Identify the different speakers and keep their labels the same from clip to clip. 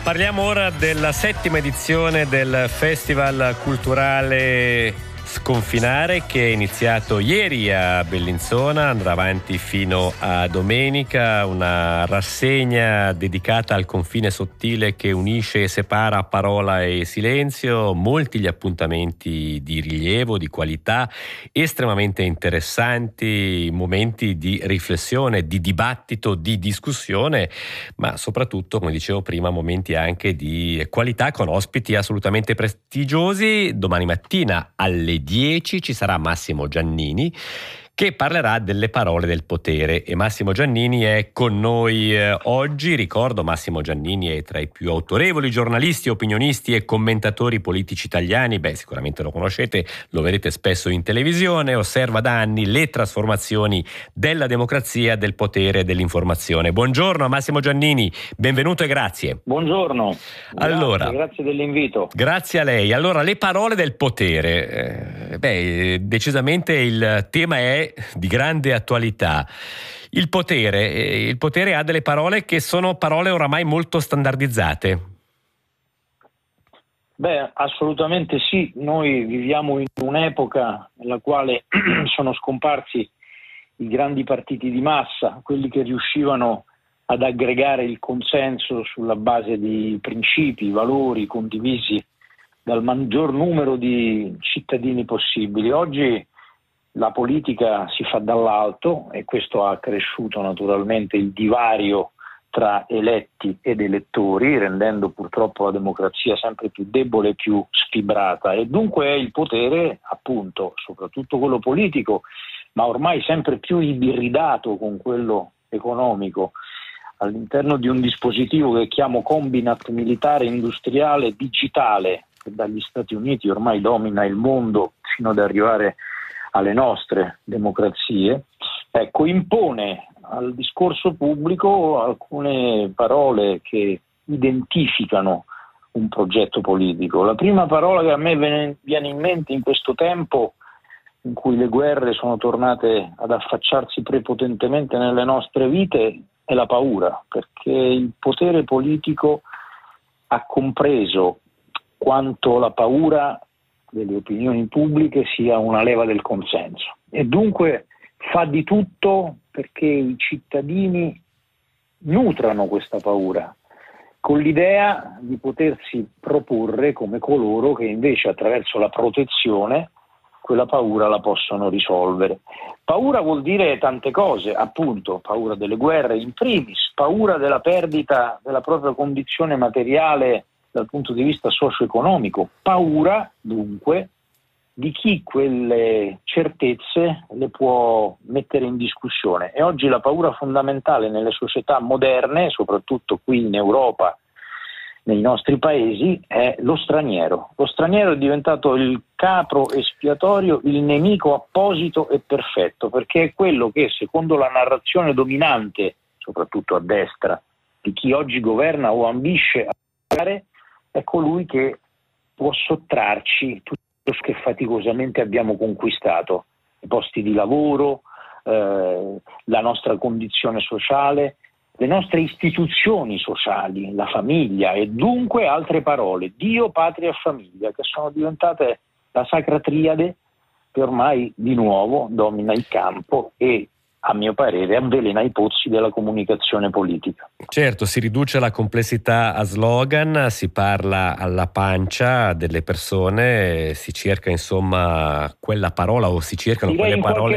Speaker 1: Parliamo ora della 7ª edizione del Festival Culturale Sconfinare, che è iniziato ieri a Bellinzona, andrà avanti fino a domenica, una rassegna dedicata al confine sottile che unisce e separa parola e silenzio, molti gli appuntamenti di rilievo, di qualità, estremamente interessanti, momenti di riflessione, di dibattito, di discussione, ma soprattutto, come dicevo prima, momenti anche di qualità con ospiti assolutamente prestigiosi. Domani mattina alle 10 ci sarà Massimo Giannini che parlerà delle parole del potere, e Massimo Giannini è con noi oggi. Ricordo, Massimo Giannini è tra i più autorevoli giornalisti, opinionisti e commentatori politici italiani. Sicuramente lo conoscete, lo vedete spesso in televisione, osserva da anni le trasformazioni della democrazia, del potere e dell'informazione. Buongiorno Massimo Giannini, benvenuto e grazie.
Speaker 2: Buongiorno, grazie dell'invito.
Speaker 1: Grazie a lei. Allora, le parole del potere, decisamente il tema è di grande attualità. Il potere ha delle parole che sono parole oramai molto standardizzate.
Speaker 2: Assolutamente sì. Noi viviamo in un'epoca nella quale sono scomparsi i grandi partiti di massa, quelli che riuscivano ad aggregare il consenso sulla base di principi, valori condivisi dal maggior numero di cittadini possibili. Oggi la politica si fa dall'alto e questo ha accresciuto naturalmente il divario tra eletti ed elettori, rendendo purtroppo la democrazia sempre più debole e più sfibrata, e dunque il potere, appunto, soprattutto quello politico, ma ormai sempre più ibridato con quello economico, all'interno di un dispositivo che chiamo combinat militare industriale digitale, che dagli Stati Uniti ormai domina il mondo fino ad arrivare alle nostre democrazie, impone al discorso pubblico alcune parole che identificano un progetto politico. La prima parola che a me viene in mente in questo tempo in cui le guerre sono tornate ad affacciarsi prepotentemente nelle nostre vite è la paura, perché il potere politico ha compreso quanto la paura delle opinioni pubbliche sia una leva del consenso e dunque fa di tutto perché i cittadini nutrano questa paura con l'idea di potersi proporre come coloro che invece attraverso la protezione quella paura la possono risolvere. Paura vuol dire tante cose, appunto, paura delle guerre in primis, paura della perdita della propria condizione materiale dal punto di vista socio-economico, paura dunque di chi quelle certezze le può mettere in discussione. E oggi la paura fondamentale nelle società moderne, soprattutto qui in Europa, nei nostri paesi, è lo straniero. Lo straniero è diventato il capro espiatorio, il nemico apposito e perfetto, perché è quello che, secondo la narrazione dominante, soprattutto a destra, di chi oggi governa o ambisce a fare, è colui che può sottrarci tutto ciò che faticosamente abbiamo conquistato, i posti di lavoro, la nostra condizione sociale, le nostre istituzioni sociali, la famiglia e dunque altre parole, Dio, patria e famiglia, che sono diventate la sacra triade che ormai di nuovo domina il campo e, a mio parere, avvelena i pozzi della comunicazione politica.
Speaker 1: Certo, si riduce la complessità a slogan, si parla alla pancia delle persone, si cerca insomma quella parola o si cercano quelle parole.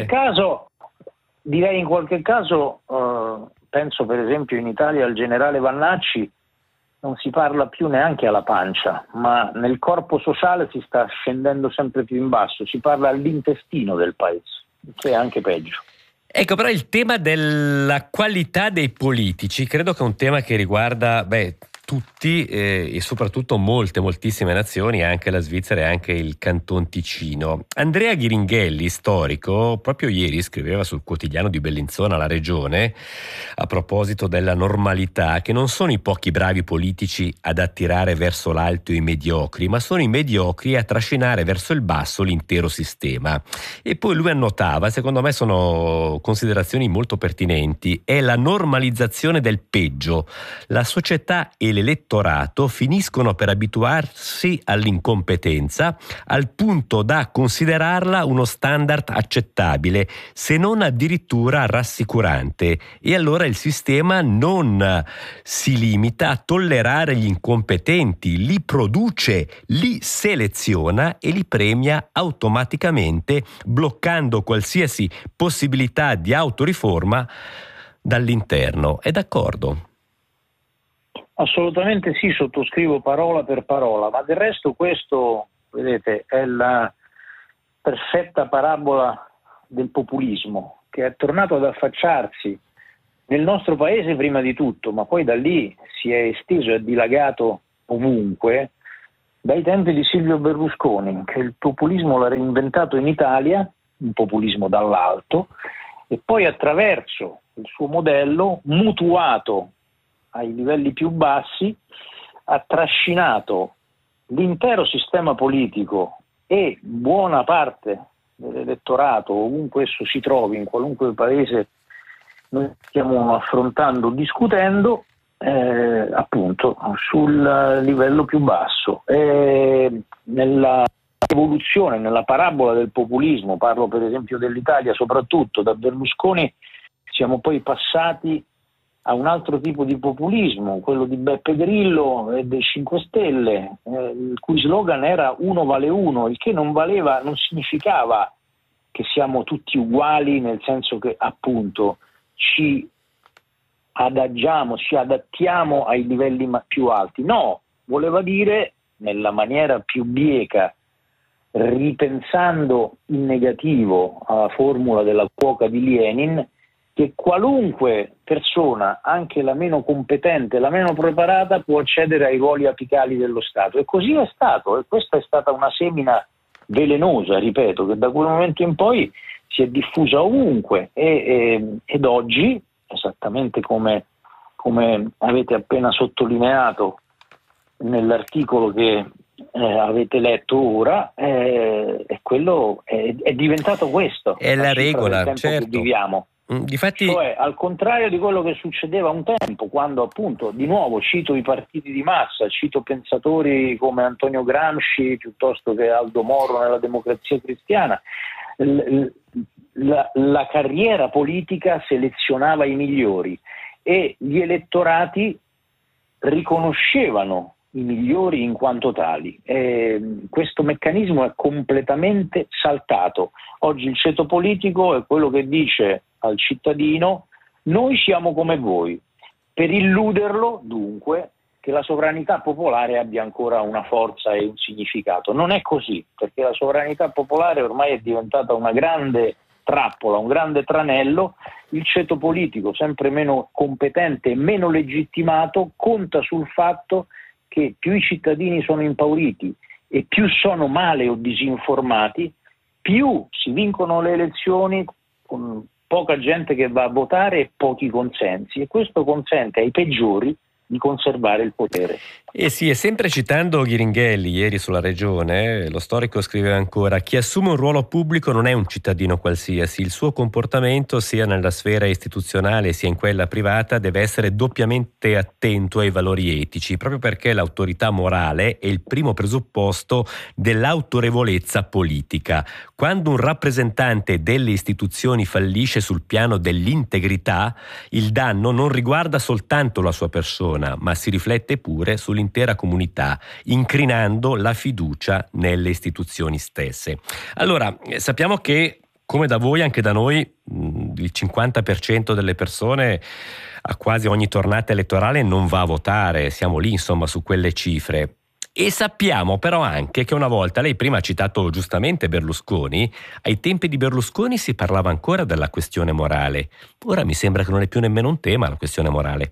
Speaker 2: Direi in qualche caso, penso per esempio in Italia al generale Vannacci, non si parla più neanche alla pancia, ma nel corpo sociale si sta scendendo sempre più in basso, si parla all'intestino del paese, che è anche peggio.
Speaker 1: Ecco, però il tema della qualità dei politici credo che è un tema che riguarda tutti e soprattutto moltissime nazioni, anche la Svizzera e anche il Canton Ticino. Andrea Ghiringhelli, storico, proprio ieri scriveva sul quotidiano di Bellinzona, La Regione, a proposito della normalità, che non sono i pochi bravi politici ad attirare verso l'alto i mediocri, ma sono i mediocri a trascinare verso il basso l'intero sistema. E poi lui annotava, secondo me sono considerazioni molto pertinenti, è la normalizzazione del peggio. La società e dell'elettorato finiscono per abituarsi all'incompetenza al punto da considerarla uno standard accettabile, se non addirittura rassicurante, e allora il sistema non si limita a tollerare gli incompetenti, li produce, li seleziona e li premia automaticamente, bloccando qualsiasi possibilità di autoriforma dall'interno. È d'accordo?
Speaker 2: Assolutamente sì, sottoscrivo parola per parola, ma del resto questo, vedete, è la perfetta parabola del populismo, che è tornato ad affacciarsi nel nostro paese prima di tutto, ma poi da lì si è esteso e dilagato ovunque, dai tempi di Silvio Berlusconi, che il populismo l'ha reinventato in Italia, un populismo dall'alto, e poi attraverso il suo modello, mutuato ai livelli più bassi, ha trascinato l'intero sistema politico e buona parte dell'elettorato, ovunque esso si trovi, in qualunque paese noi stiamo affrontando, discutendo, appunto sul livello più basso. Nella evoluzione, nella parabola del populismo, parlo per esempio dell'Italia, soprattutto da Berlusconi siamo poi passati a un altro tipo di populismo, quello di Beppe Grillo e dei 5 Stelle, il cui slogan era uno vale uno, il che non significava che siamo tutti uguali, nel senso che appunto ci adagiamo, ci adattiamo ai livelli più alti. No, voleva dire, nella maniera più bieca, ripensando in negativo alla formula della cuoca di Lenin, che qualunque persona, anche la meno competente, la meno preparata, può accedere ai ruoli apicali dello Stato. E così è stato, e questa è stata una semina velenosa, ripeto, che da quel momento in poi si è diffusa ovunque ed oggi, esattamente come avete appena sottolineato nell'articolo che avete letto ora, quello è diventato questo.
Speaker 1: È la regola,
Speaker 2: del tempo
Speaker 1: certo.
Speaker 2: che viviamo.
Speaker 1: Difatti,
Speaker 2: Cioè, al contrario di quello che succedeva un tempo, quando appunto, di nuovo cito i partiti di massa, cito pensatori come Antonio Gramsci piuttosto che Aldo Moro nella Democrazia Cristiana, la carriera politica selezionava i migliori e gli elettorati riconoscevano i migliori in quanto tali. Questo meccanismo è completamente saltato. Oggi il ceto politico è quello che dice al cittadino: noi siamo come voi, per illuderlo dunque che la sovranità popolare abbia ancora una forza e un significato. Non è così, perché la sovranità popolare ormai è diventata una grande trappola, un grande tranello. Il ceto politico, sempre meno competente e meno legittimato, conta sul fatto che più i cittadini sono impauriti e più sono male o disinformati, più si vincono le elezioni con poca gente che va a votare e pochi consensi, e questo consente ai peggiori di conservare il potere.
Speaker 1: E sì, e sempre citando Ghiringhelli ieri sulla Regione, lo storico scriveva ancora: chi assume un ruolo pubblico non è un cittadino qualsiasi, il suo comportamento sia nella sfera istituzionale sia in quella privata deve essere doppiamente attento ai valori etici, proprio perché l'autorità morale è il primo presupposto dell'autorevolezza politica. Quando un rappresentante delle istituzioni fallisce sul piano dell'integrità, il danno non riguarda soltanto la sua persona, ma si riflette pure sull'intera comunità, incrinando la fiducia nelle istituzioni stesse. Allora, sappiamo che, come da voi, anche da noi, il 50% delle persone a quasi ogni tornata elettorale non va a votare, siamo lì insomma su quelle cifre. E sappiamo però anche che una volta, lei prima ha citato giustamente Berlusconi, ai tempi di Berlusconi si parlava ancora della questione morale. Ora mi sembra che non è più nemmeno un tema la questione morale.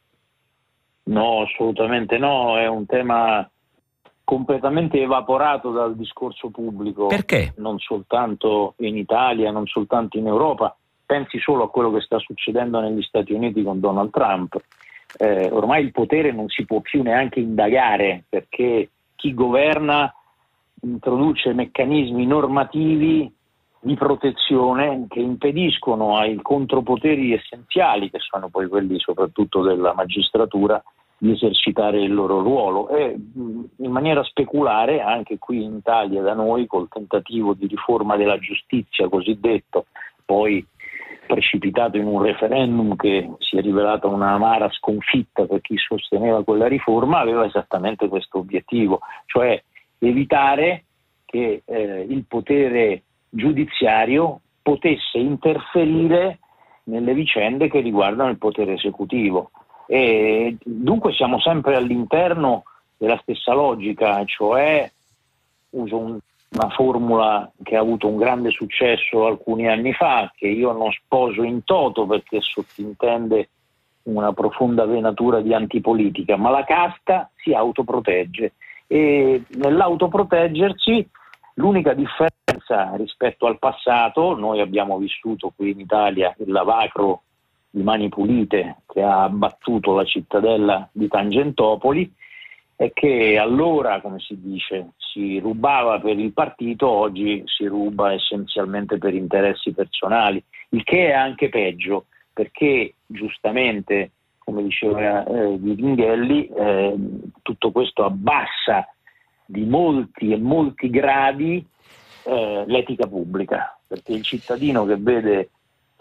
Speaker 2: No, assolutamente no, è un tema completamente evaporato dal discorso pubblico.
Speaker 1: Perché?
Speaker 2: Non soltanto in Italia, non soltanto in Europa. Pensi solo a quello che sta succedendo negli Stati Uniti con Donald Trump. Ormai il potere non si può più neanche indagare, perché chi governa introduce meccanismi normativi di protezione che impediscono ai contropoteri essenziali, che sono poi quelli soprattutto della magistratura, di esercitare il loro ruolo, e in maniera speculare anche qui in Italia da noi, col tentativo di riforma della giustizia cosiddetto, poi precipitato in un referendum che si è rivelato una amara sconfitta per chi sosteneva quella riforma, aveva esattamente questo obiettivo, cioè evitare che il potere giudiziario potesse interferire nelle vicende che riguardano il potere esecutivo. E dunque siamo sempre all'interno della stessa logica, cioè uso una formula che ha avuto un grande successo alcuni anni fa, che io non sposo in toto perché sottintende una profonda venatura di antipolitica, ma la casta si autoprotegge, e nell'autoproteggersi l'unica differenza rispetto al passato, noi abbiamo vissuto qui in Italia il lavacro di Mani Pulite che ha abbattuto la cittadella di Tangentopoli, è che allora, come si dice, si rubava per il partito, oggi si ruba essenzialmente per interessi personali, il che è anche peggio, perché giustamente, come diceva Viringhelli, tutto questo abbassa di molti e molti gradi l'etica pubblica, perché il cittadino che vede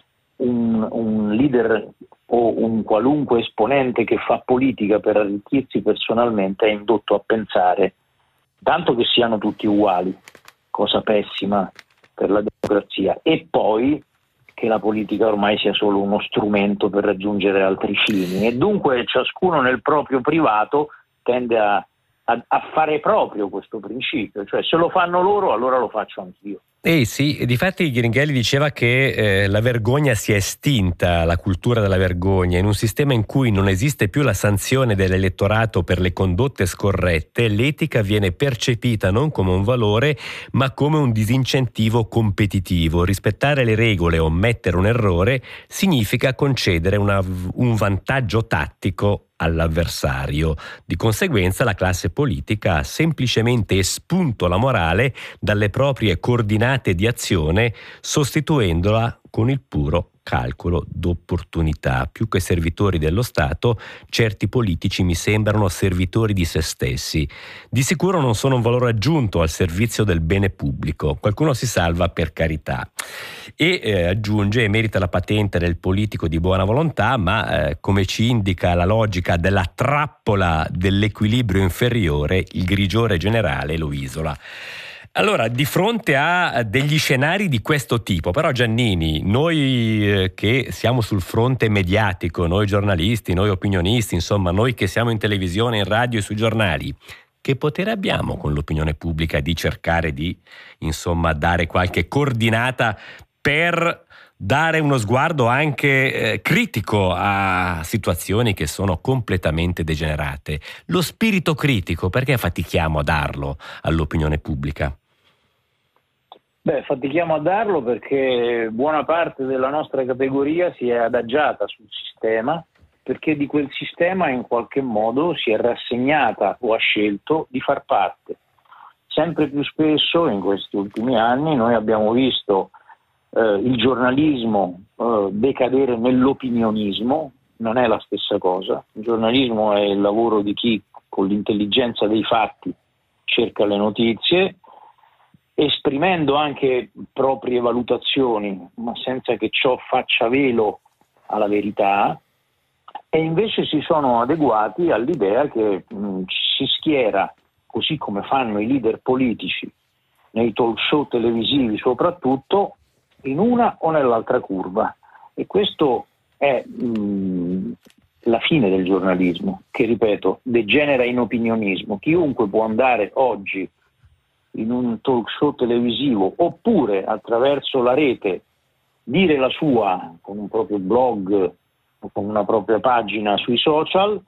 Speaker 2: un leader o un qualunque esponente che fa politica per arricchirsi personalmente è indotto a pensare tanto che siano tutti uguali, cosa pessima per la democrazia, e poi che la politica ormai sia solo uno strumento per raggiungere altri fini, e dunque ciascuno nel proprio privato tende a fare proprio questo principio, cioè se lo fanno loro allora lo faccio anch'io.
Speaker 1: Sì, difatti Viringhelli diceva che la vergogna si è estinta, la cultura della vergogna. In un sistema in cui non esiste più la sanzione dell'elettorato per le condotte scorrette, l'etica viene percepita non come un valore, ma come un disincentivo competitivo. Rispettare le regole o ammettere un errore significa concedere un vantaggio tattico all'avversario. Di conseguenza la classe politica ha semplicemente espunto la morale dalle proprie coordinate di azione, sostituendola con il puro calcolo d'opportunità. Più che servitori dello Stato, certi politici mi sembrano servitori di se stessi. Di sicuro non sono un valore aggiunto al servizio del bene pubblico. Qualcuno si salva per carità. E aggiunge, merita la patente del politico di buona volontà, ma come ci indica la logica della trappola dell'equilibrio inferiore, il grigiore generale lo isola. Allora, di fronte a degli scenari di questo tipo, però Giannini, noi che siamo sul fronte mediatico, noi giornalisti, noi opinionisti, insomma, noi che siamo in televisione, in radio e sui giornali, che potere abbiamo con l'opinione pubblica di cercare di, insomma, dare qualche coordinata per dare uno sguardo anche critico a situazioni che sono completamente degenerate? Lo spirito critico, perché fatichiamo a darlo all'opinione pubblica?
Speaker 2: Fatichiamo a darlo perché buona parte della nostra categoria si è adagiata sul sistema, perché di quel sistema in qualche modo si è rassegnata o ha scelto di far parte. Sempre più spesso in questi ultimi anni noi abbiamo visto il giornalismo decadere nell'opinionismo. Non è la stessa cosa. Il giornalismo è il lavoro di chi con l'intelligenza dei fatti cerca le notizie, esprimendo anche proprie valutazioni, ma senza che ciò faccia velo alla verità, e invece si sono adeguati all'idea che si schiera, così come fanno i leader politici nei talk show televisivi soprattutto, in una o nell'altra curva. E questo è la fine del giornalismo, che ripeto degenera in opinionismo. Chiunque può andare oggi in un talk show televisivo oppure attraverso la rete dire la sua con un proprio blog o con una propria pagina sui social,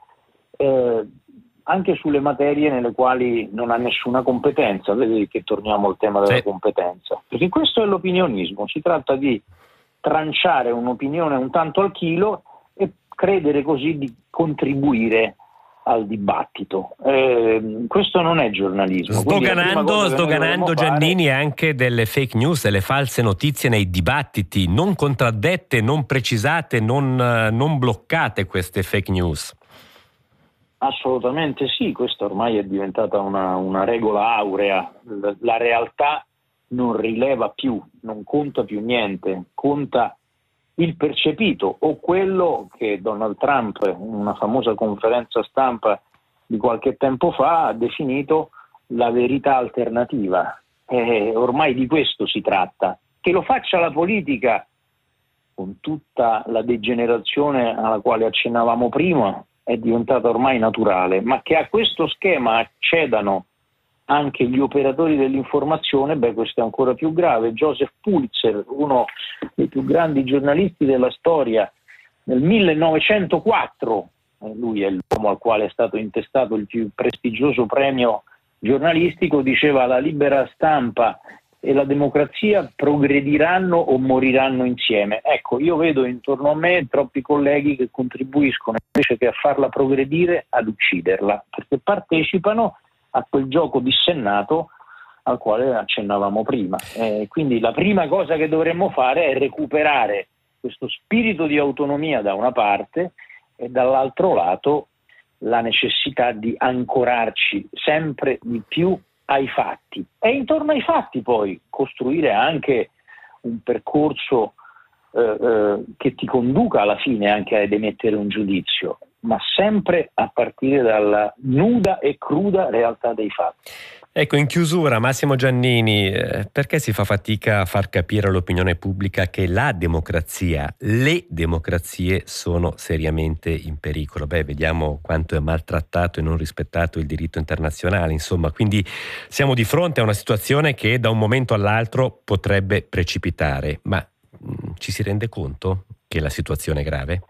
Speaker 2: anche sulle materie nelle quali non ha nessuna competenza. Vedi che torniamo al tema della competenza, perché questo è l'opinionismo. Si tratta di tranciare un'opinione un tanto al chilo e credere così di contribuire al dibattito. Questo non è giornalismo.
Speaker 1: Sdoganando Giannini anche delle fake news, delle false notizie nei dibattiti, non contraddette, non precisate, non bloccate queste fake news.
Speaker 2: Assolutamente sì, questa ormai è diventata una regola aurea. La realtà non rileva più, non conta più niente, conta il percepito o quello che Donald Trump in una famosa conferenza stampa di qualche tempo fa ha definito la verità alternativa. Ormai di questo si tratta. Che lo faccia la politica con tutta la degenerazione alla quale accennavamo prima è diventata ormai naturale, ma che a questo schema accedano anche gli operatori dell'informazione, questo è ancora più grave. Joseph Pulitzer, uno dei più grandi giornalisti della storia, nel 1904, lui è l'uomo al quale è stato intestato il più prestigioso premio giornalistico, diceva: la libera stampa e la democrazia progrediranno o moriranno insieme. Ecco, io vedo intorno a me troppi colleghi che contribuiscono invece che a farla progredire ad ucciderla, perché partecipano a quel gioco dissennato al quale accennavamo prima. Quindi la prima cosa che dovremmo fare è recuperare questo spirito di autonomia da una parte e dall'altro lato la necessità di ancorarci sempre di più ai fatti e intorno ai fatti poi costruire anche un percorso che ti conduca alla fine anche ad emettere un giudizio, ma sempre a partire dalla nuda e cruda realtà dei fatti.
Speaker 1: Ecco, in chiusura, Massimo Giannini, perché si fa fatica a far capire all'opinione pubblica che la democrazia, le democrazie sono seriamente in pericolo? Vediamo quanto è maltrattato e non rispettato il diritto internazionale, insomma, quindi siamo di fronte a una situazione che da un momento all'altro potrebbe precipitare, ma ci si rende conto che la situazione è grave?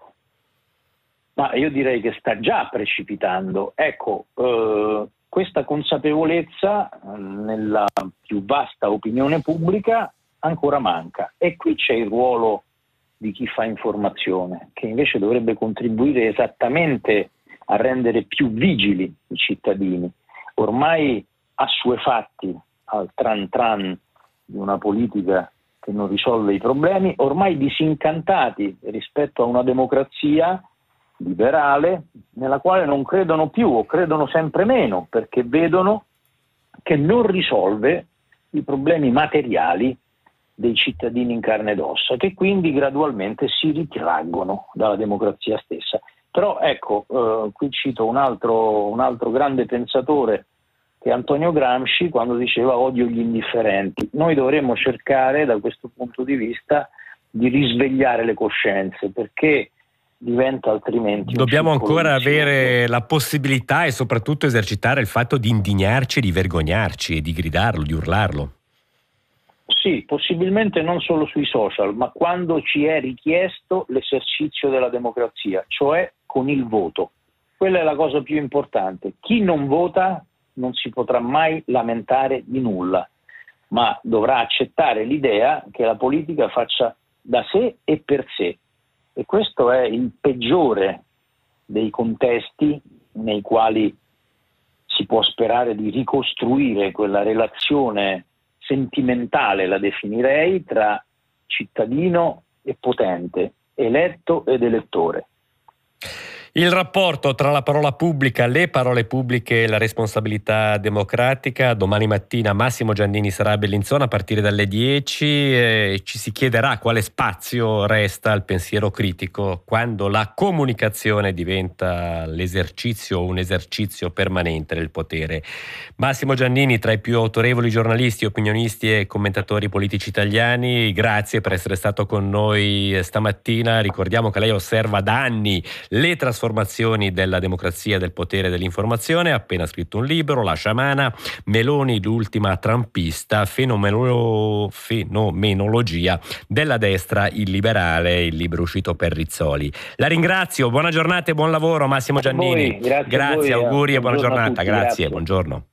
Speaker 2: Ma io direi che sta già precipitando. Ecco, questa consapevolezza nella più vasta opinione pubblica ancora manca, e qui c'è il ruolo di chi fa informazione, che invece dovrebbe contribuire esattamente a rendere più vigili i cittadini, ormai assuefatti al tran tran di una politica che non risolve i problemi, ormai disincantati rispetto a una democrazia liberale nella quale non credono più o credono sempre meno, perché vedono che non risolve i problemi materiali dei cittadini in carne ed ossa, che quindi gradualmente si ritraggono dalla democrazia stessa. Però ecco, qui cito un altro grande pensatore, che è Antonio Gramsci, quando diceva: odio gli indifferenti. Noi dovremmo cercare da questo punto di vista di risvegliare le coscienze, perché diventa altrimenti
Speaker 1: dobbiamo ancora avere la possibilità e soprattutto esercitare il fatto di indignarci, di vergognarci e di gridarlo, di urlarlo.
Speaker 2: Sì, possibilmente non solo sui social, ma quando ci è richiesto l'esercizio della democrazia, cioè con il voto. Quella è la cosa più importante. Chi non vota non si potrà mai lamentare di nulla, ma dovrà accettare l'idea che la politica faccia da sé e per sé. E questo è il peggiore dei contesti nei quali si può sperare di ricostruire quella relazione sentimentale, la definirei, tra cittadino e potente, eletto ed elettore.
Speaker 1: Il rapporto tra la parola pubblica, le parole pubbliche e la responsabilità democratica. Domani mattina Massimo Giannini sarà a Bellinzona a partire dalle 10 e ci si chiederà quale spazio resta al pensiero critico quando la comunicazione diventa l'esercizio o un esercizio permanente del potere. Massimo Giannini, tra i più autorevoli giornalisti, opinionisti e commentatori politici italiani, grazie per essere stato con noi stamattina. Ricordiamo che lei osserva da anni le trasformazioni della democrazia, del potere e dell'informazione. Ha appena scritto un libro, La sciamana, Meloni l'ultima trumpista, fenomenologia della destra illiberale, il libro uscito per Rizzoli. La ringrazio, buona giornata e buon lavoro Massimo Giannini.
Speaker 2: Grazie,
Speaker 1: auguri e buona giornata, grazie, buongiorno.